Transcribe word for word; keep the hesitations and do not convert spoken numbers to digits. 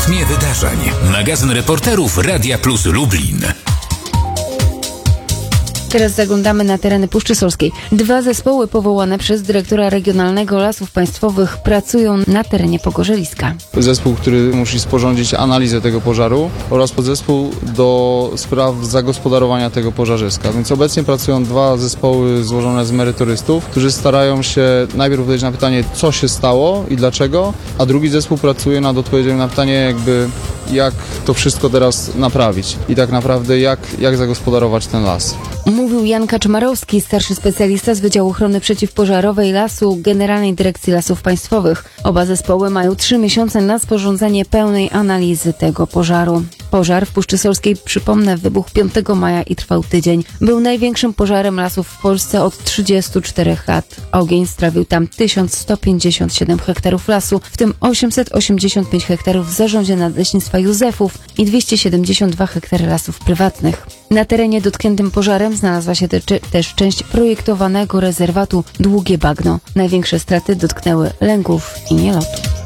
rytmie wydarzeń. Magazyn reporterów Radia Plus Lublin. Teraz zaglądamy na tereny Puszczy Solskiej. Dwa zespoły powołane przez dyrektora Regionalnego Lasów Państwowych pracują na terenie Pogorzeliska. Zespół, który musi sporządzić analizę tego pożaru oraz podzespół do spraw zagospodarowania tego pożarzyska. Więc obecnie pracują dwa zespoły złożone z merytorystów, którzy starają się najpierw odpowiedzieć na pytanie, co się stało i dlaczego, a drugi zespół pracuje nad odpowiedzią na pytanie, jakby jak to wszystko teraz naprawić i tak naprawdę jak, jak zagospodarować ten las. Mówił Jan Kaczmarowski, starszy specjalista z Wydziału Ochrony Przeciwpożarowej Lasu Generalnej Dyrekcji Lasów Państwowych. Oba zespoły mają trzy miesiące na sporządzenie pełnej analizy tego pożaru. Pożar w Puszczy Solskiej, przypomnę, wybuchł piątego maja i trwał tydzień. Był największym pożarem lasów w Polsce od trzydziestu czterech lat. Ogień strawił tam tysiąc sto pięćdziesiąt siedem hektarów lasu, w tym osiemset osiemdziesiąt pięć hektarów w zarządzie Nadleśnictwa Józefów i dwieście siedemdziesiąt dwa hektary lasów prywatnych. Na terenie dotkniętym pożarem znalazła się te, też część projektowanego rezerwatu Długie Bagno. Największe straty dotknęły Lęgów i Nielotu.